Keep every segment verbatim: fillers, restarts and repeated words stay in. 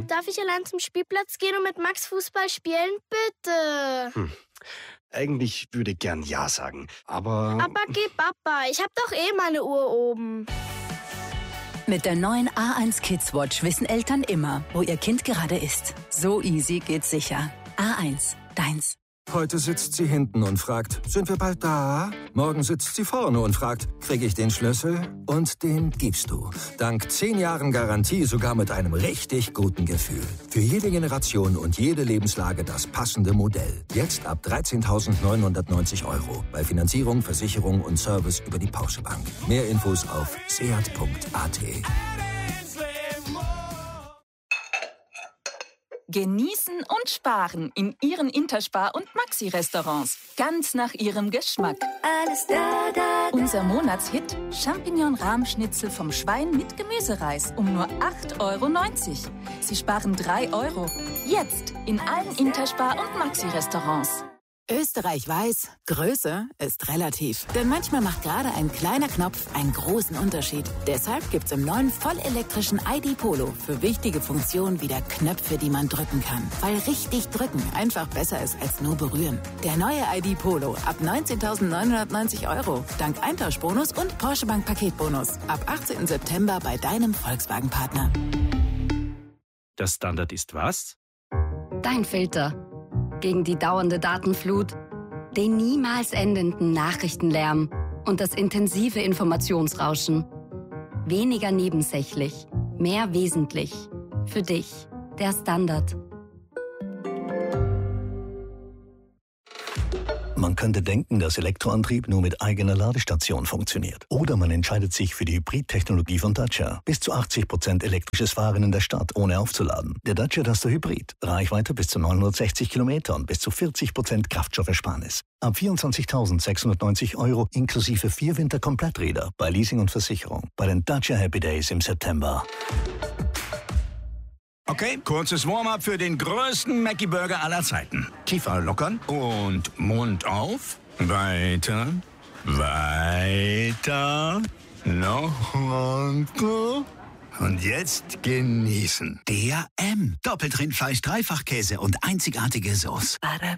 Mhm. Darf ich allein zum Spielplatz gehen und mit Max Fußball spielen? Bitte. Hm. Eigentlich würde ich gern Ja sagen, aber... Aber geh Papa, ich hab doch eh meine Uhr oben. Mit der neuen A eins Kids Watch wissen Eltern immer, wo ihr Kind gerade ist. So easy geht's sicher. A eins, deins. Heute sitzt sie hinten und fragt, sind wir bald da? Morgen sitzt sie vorne und fragt, kriege ich den Schlüssel? Und den gibst du. Dank zehn Jahren Garantie sogar mit einem richtig guten Gefühl. Für jede Generation und jede Lebenslage das passende Modell. Jetzt ab dreizehntausendneunhundertneunzig Euro. Bei Finanzierung, Versicherung und Service über die Porsche Bank. Mehr Infos auf seat punkt a t. Genießen und sparen in Ihren Interspar- und Maxi-Restaurants. Ganz nach Ihrem Geschmack. Alles da, da, da. Unser Monatshit Champignon-Rahmschnitzel vom Schwein mit Gemüsereis um nur acht Euro neunzig. Sie sparen drei Euro. Jetzt in allen Interspar- und Maxi-Restaurants. Österreich weiß, Größe ist relativ. Denn manchmal macht gerade ein kleiner Knopf einen großen Unterschied. Deshalb gibt's im neuen vollelektrischen I D Polo für wichtige Funktionen wieder Knöpfe, die man drücken kann. Weil richtig drücken einfach besser ist als nur berühren. Der neue I D Polo ab neunzehntausendneunhundertneunzig Euro. Dank Eintauschbonus und Porsche Bank Paketbonus. Ab achtzehnten September bei deinem Volkswagen-Partner. Der Standard ist was? Dein Filter. Gegen die dauernde Datenflut, den niemals endenden Nachrichtenlärm und das intensive Informationsrauschen. Weniger nebensächlich, mehr wesentlich. Für dich, der Standard. Man könnte denken, dass Elektroantrieb nur mit eigener Ladestation funktioniert. Oder man entscheidet sich für die Hybrid-Technologie von Dacia. Bis zu achtzig Prozent elektrisches Fahren in der Stadt, ohne aufzuladen. Der Dacia Duster Hybrid. Reichweite bis zu neunhundertsechzig Kilometer und bis zu vierzig Prozent Kraftstoffersparnis. Ab vierundzwanzigtausendsechshundertneunzig Euro inklusive vier Winterkompletträder bei Leasing und Versicherung. Bei den Dacia Happy Days im September. Okay, kurzes Warm-up für den größten Mackie-Burger aller Zeiten. Kiefer lockern und Mund auf. Weiter, weiter, noch weiter. Und jetzt genießen. Der M. Doppelt Rindfleisch, Dreifachkäse und einzigartige Sauce.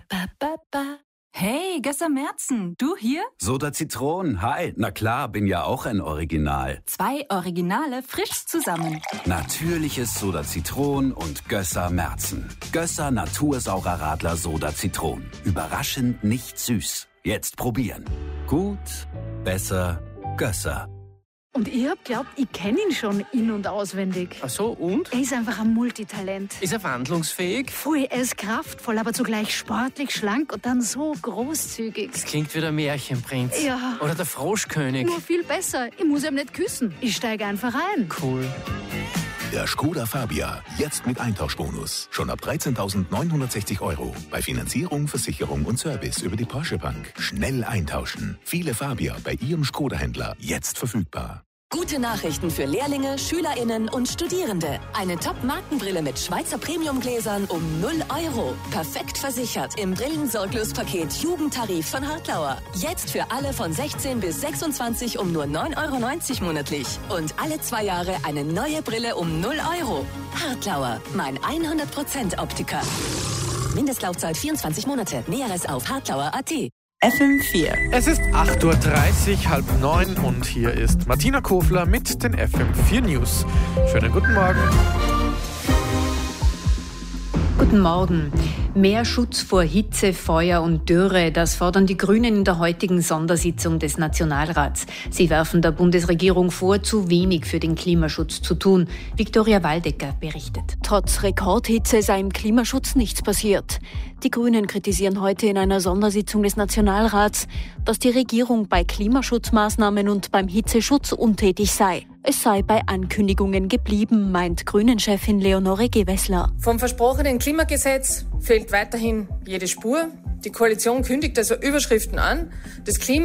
Hey, Gösser Merzen, du hier? Soda Zitron, hi. Na klar, bin ja auch ein Original. Zwei Originale frisch zusammen. Natürliches Soda Zitron und Gösser Merzen. Gösser Natursaurer Radler Soda Zitron. Überraschend nicht süß. Jetzt probieren. Gut, besser, Gösser. Und ihr habt glaubt, ich kenne ihn schon in- und auswendig. Ach so, und? Er ist einfach ein Multitalent. Ist er wandlungsfähig? Voll, er ist kraftvoll, aber zugleich sportlich, schlank und dann so großzügig. Das klingt wie der Märchenprinz. Ja. Oder der Froschkönig. Nur viel besser. Ich muss ihm nicht küssen. Ich steige einfach ein. Cool. Der Skoda Fabia, jetzt mit Eintauschbonus. Schon ab dreizehntausendneunhundertsechzig Euro. Bei Finanzierung, Versicherung und Service über die Porsche Bank. Schnell eintauschen. Viele Fabia bei Ihrem Skoda-Händler. Jetzt verfügbar. Gute Nachrichten für Lehrlinge, SchülerInnen und Studierende. Eine Top-Markenbrille mit Schweizer Premiumgläsern um null Euro. Perfekt versichert im Brillensorglos-Paket Jugendtarif von Hartlauer. Jetzt für alle von sechzehn bis sechsundzwanzig um nur neun Euro neunzig monatlich. Und alle zwei Jahre eine neue Brille um null Euro. Hartlauer, mein hundert Prozent Optiker. Mindestlaufzeit vierundzwanzig Monate. Näheres auf hartlauer punkt at. F M vier. Es ist acht Uhr dreißig, halb neun und hier ist Martina Kofler mit den F M vier News. Schönen guten Morgen. Guten Morgen. Mehr Schutz vor Hitze, Feuer und Dürre, das fordern die Grünen in der heutigen Sondersitzung des Nationalrats. Sie werfen der Bundesregierung vor, zu wenig für den Klimaschutz zu tun. Viktoria Waldecker berichtet. Trotz Rekordhitze sei im Klimaschutz nichts passiert. Die Grünen kritisieren heute in einer Sondersitzung des Nationalrats, dass die Regierung bei Klimaschutzmaßnahmen und beim Hitzeschutz untätig sei. Es sei bei Ankündigungen geblieben, meint Grünen-Chefin Leonore Gewessler. Vom versprochenen Klimagesetz fehlt weiterhin jede Spur. Die Koalition kündigt also Überschriften an. Das Klima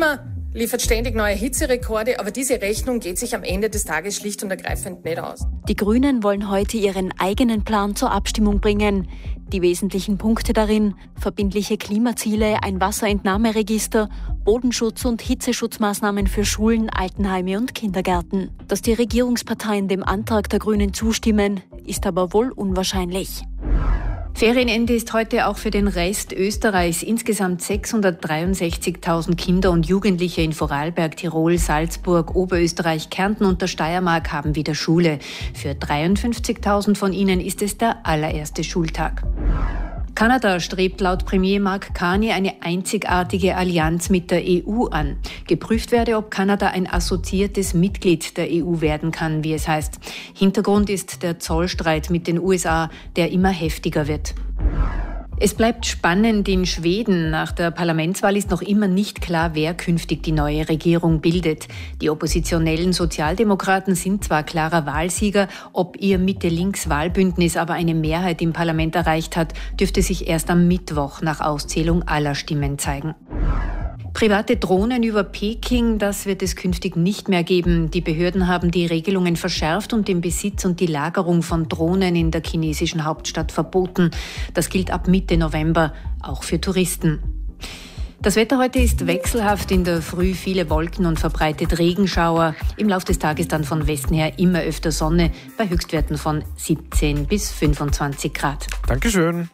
liefert ständig neue Hitzerekorde, aber diese Rechnung geht sich am Ende des Tages schlicht und ergreifend nicht aus. Die Grünen wollen heute ihren eigenen Plan zur Abstimmung bringen. Die wesentlichen Punkte darin: verbindliche Klimaziele, ein Wasserentnahmeregister, Bodenschutz und Hitzeschutzmaßnahmen für Schulen, Altenheime und Kindergärten. Dass die Regierungsparteien dem Antrag der Grünen zustimmen, ist aber wohl unwahrscheinlich. Ferienende ist heute auch für den Rest Österreichs. Insgesamt sechshundertdreiundsechzigtausend Kinder und Jugendliche in Vorarlberg, Tirol, Salzburg, Oberösterreich, Kärnten und der Steiermark haben wieder Schule. Für dreiundfünfzigtausend von ihnen ist es der allererste Schultag. Kanada strebt laut Premier Mark Carney eine einzigartige Allianz mit der E U an. Geprüft werde, ob Kanada ein assoziiertes Mitglied der E U werden kann, wie es heißt. Hintergrund ist der Zollstreit mit den U S A, der immer heftiger wird. Es bleibt spannend in Schweden. Nach der Parlamentswahl ist noch immer nicht klar, wer künftig die neue Regierung bildet. Die oppositionellen Sozialdemokraten sind zwar klarer Wahlsieger, ob ihr Mitte-Links-Wahlbündnis aber eine Mehrheit im Parlament erreicht hat, dürfte sich erst am Mittwoch nach Auszählung aller Stimmen zeigen. Private Drohnen über Peking, das wird es künftig nicht mehr geben. Die Behörden haben die Regelungen verschärft und den Besitz und die Lagerung von Drohnen in der chinesischen Hauptstadt verboten. Das gilt ab Mitte November, auch für Touristen. Das Wetter heute ist wechselhaft, in der Früh viele Wolken und verbreitet Regenschauer. Im Laufe des Tages dann von Westen her immer öfter Sonne, bei Höchstwerten von siebzehn bis fünfundzwanzig Grad. Dankeschön.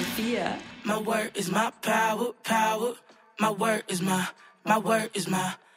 My word is my power, power. My word is my, my word is my